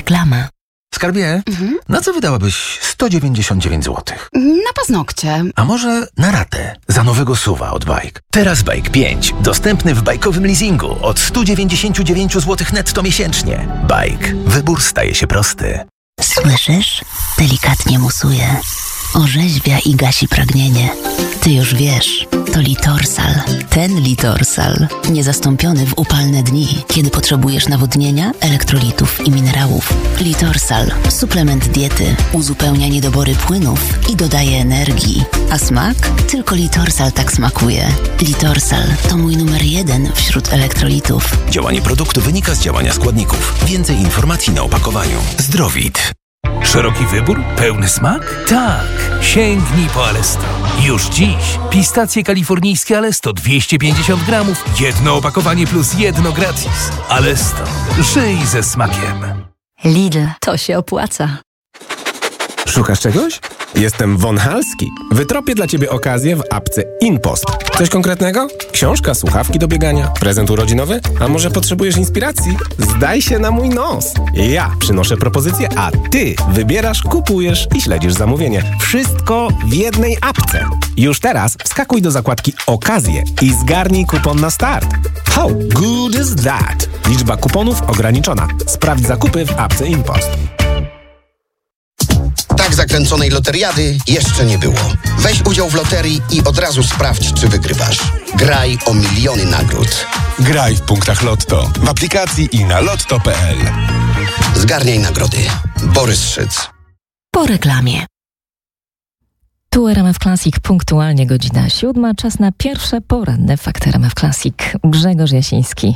Reklama. Skarbie, na co wydałabyś 199 zł? Na paznokcie. A może na ratę za nowego SUV-a od Bajk? Teraz Bajk 5, dostępny w bajkowym leasingu od 199 zł netto miesięcznie. Bajk. Wybór staje się prosty. Słyszysz? Delikatnie musuje. Orzeźwia i gasi pragnienie. Ty już wiesz, to Litorsal. Ten Litorsal. Niezastąpiony w upalne dni, kiedy potrzebujesz nawodnienia, elektrolitów i minerałów. Litorsal. Suplement diety. Uzupełnia niedobory płynów i dodaje energii. A smak? Tylko Litorsal tak smakuje. Litorsal to mój numer 1 wśród elektrolitów. Działanie produktu wynika z działania składników. Więcej informacji na opakowaniu. Zdrowit. Szeroki wybór? Pełny smak? Tak! Sięgnij po Alesto. Już dziś pistacje kalifornijskie Alesto 250 gramów, jedno opakowanie plus jedno gratis. Alesto. Żyj ze smakiem. Lidl. To się opłaca. Szukasz czegoś? Jestem Von Halski. Wytropię dla Ciebie okazję w apce InPost. Coś konkretnego? Książka, słuchawki do biegania, prezent urodzinowy? A może potrzebujesz inspiracji? Zdaj się na mój nos. Ja przynoszę propozycję, a Ty wybierasz, kupujesz i śledzisz zamówienie. Wszystko w jednej apce. Już teraz wskakuj do zakładki Okazje i zgarnij kupon na start. How good is that? Liczba kuponów ograniczona. Sprawdź zakupy w apce InPost. Tak zakręconej loteriady jeszcze nie było. Weź udział w loterii i od razu sprawdź, czy wygrywasz. Graj o miliony nagród. Graj w punktach Lotto, w aplikacji i na lotto.pl. Zgarniaj nagrody. Borys Szyc. Po reklamie. Tu RMF Classic, punktualnie godzina 7. Czas na pierwsze poranne fakty RMF Classic. Grzegorz Jasiński.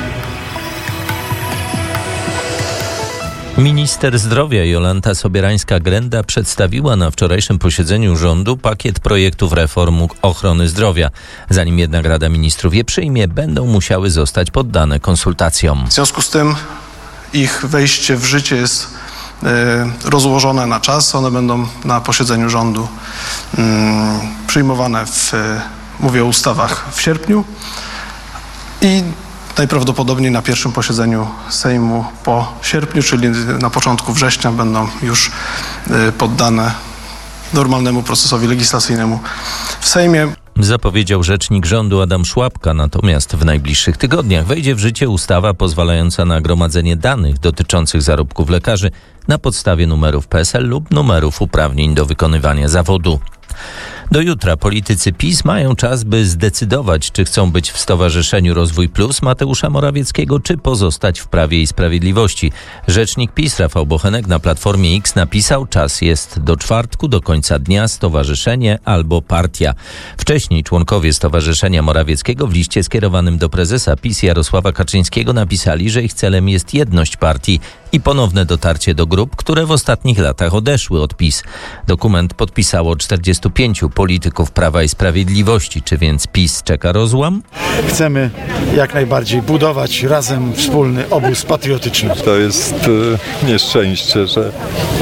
Minister zdrowia Jolanta Sobierańska-Grenda przedstawiła na wczorajszym posiedzeniu rządu pakiet projektów reform ochrony zdrowia. Zanim jednak Rada Ministrów je przyjmie, będą musiały zostać poddane konsultacjom. W związku z tym ich wejście w życie jest rozłożone na czas. One będą na posiedzeniu rządu przyjmowane mówię o ustawach, w sierpniu i najprawdopodobniej na pierwszym posiedzeniu Sejmu po sierpniu, czyli na początku września, będą już poddane normalnemu procesowi legislacyjnemu w Sejmie. Zapowiedział rzecznik rządu Adam Szłapka, natomiast w najbliższych tygodniach wejdzie w życie ustawa pozwalająca na gromadzenie danych dotyczących zarobków lekarzy na podstawie numerów PESEL lub numerów uprawnień do wykonywania zawodu. Do jutra politycy PiS mają czas, by zdecydować, czy chcą być w Stowarzyszeniu Rozwój Plus Mateusza Morawieckiego, czy pozostać w Prawie i Sprawiedliwości. Rzecznik PiS Rafał Bochenek na Platformie X napisał: czas jest do czwartku, do końca dnia, stowarzyszenie albo partia. Wcześniej członkowie Stowarzyszenia Morawieckiego w liście skierowanym do prezesa PiS Jarosława Kaczyńskiego napisali, że ich celem jest jedność partii i ponowne dotarcie do grup, które w ostatnich latach odeszły od PiS. Dokument podpisało 45 polityków Prawa i Sprawiedliwości. Czy więc PiS czeka rozłam? Chcemy jak najbardziej budować razem wspólny obóz patriotyczny. To jest nieszczęście, że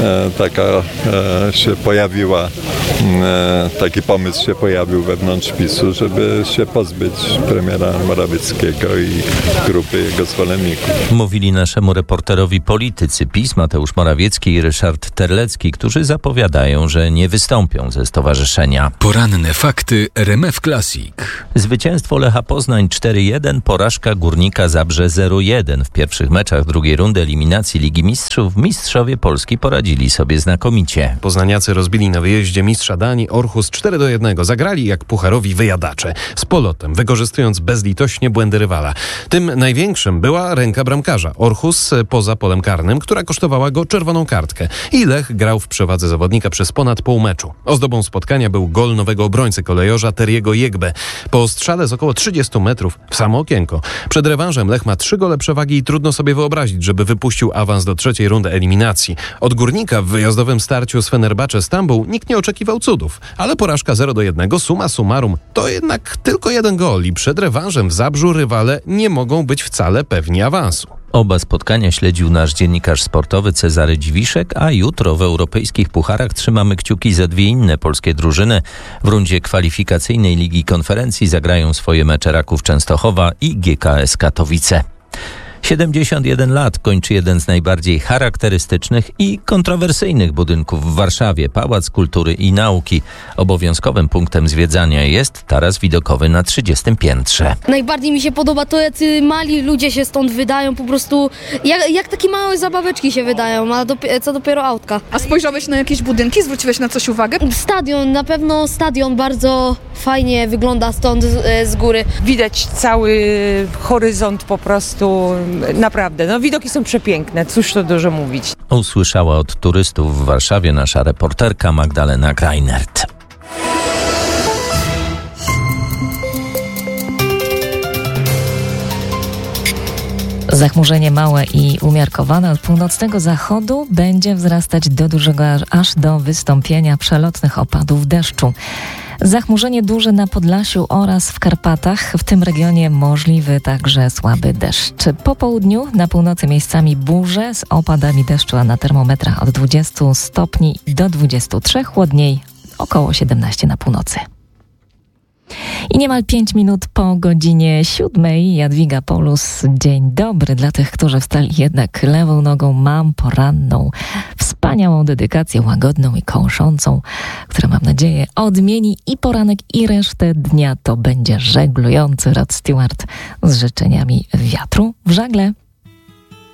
się pojawiła, taki pomysł się pojawił wewnątrz PiS-u, żeby się pozbyć premiera Morawieckiego i grupy jego zwolenników. Mówili naszemu reporterowi politycy PiS Mateusz Morawiecki i Ryszard Terlecki, którzy zapowiadają, że nie wystąpią ze stowarzyszenia. Poranne fakty RMF Classic. Zwycięstwo Lecha Poznań 4-1, porażka Górnika Zabrze 0-1. W pierwszych meczach drugiej rundy eliminacji Ligi Mistrzów mistrzowie Polski poradzili sobie znakomicie. Poznaniacy rozbili na wyjeździe mistrza Danii Orhus 4-1. Zagrali jak pucharowi wyjadacze. Z polotem, wykorzystując bezlitośnie błędy rywala. Tym największym była ręka bramkarza. Orhus poza polem karnym, która kosztowała go czerwoną kartkę. I Lech grał w przewadze zawodnika przez ponad pół meczu. Ozdobą spotkania był gol nowego obrońcy kolejorza Teriego Jegbe. Po strzale z około 30 metrów w samo okienko. Przed rewanżem Lech ma 3 gole przewagi i trudno sobie wyobrazić, żeby wypuścił awans do trzeciej rundy eliminacji. Od Górnika w wyjazdowym starciu z Fenerbahce Stambuł nikt nie oczekiwał cudów, ale porażka 0-1 summa summarum to jednak tylko 1 gol i przed rewanżem w Zabrzu rywale nie mogą być wcale pewni awansu. Oba spotkania śledził nasz dziennikarz sportowy Cezary Dziwiszek, a jutro w europejskich pucharach trzymamy kciuki za 2 inne polskie drużyny. W rundzie kwalifikacyjnej Ligi Konferencji zagrają swoje mecze Raków Częstochowa i GKS Katowice. 71 lat kończy jeden z najbardziej charakterystycznych i kontrowersyjnych budynków w Warszawie, Pałac Kultury i Nauki. Obowiązkowym punktem zwiedzania jest taras widokowy na 30. piętrze. Najbardziej mi się podoba to, jacy mali ludzie się stąd wydają, po prostu jak takie małe zabaweczki się wydają, a co dopiero autka. A spojrzałeś na jakieś budynki? Zwróciłeś na coś uwagę? Stadion, na pewno stadion bardzo fajnie wygląda stąd z góry. Widać cały horyzont po prostu, naprawdę. No, widoki są przepiękne, cóż to dużo mówić. Usłyszała od turystów w Warszawie nasza reporterka Magdalena Greinert. Zachmurzenie małe i umiarkowane od północnego zachodu będzie wzrastać do dużego aż do wystąpienia przelotnych opadów deszczu. Zachmurzenie duże na Podlasiu oraz w Karpatach. W tym regionie możliwy także słaby deszcz. Po południu na północy miejscami burze z opadami deszczu, a na termometrach od 20 stopni do 23, chłodniej około 17 na północy. I niemal 5 minut po godzinie 7 Jadwiga Paulus. Dzień dobry dla tych, którzy wstali jednak lewą nogą. Mam poranną, wspaniałą dedykację, łagodną i kołyszącą, która, mam nadzieję, odmieni i poranek, i resztę dnia. To będzie żeglujący Rod Stewart z życzeniami wiatru w żagle.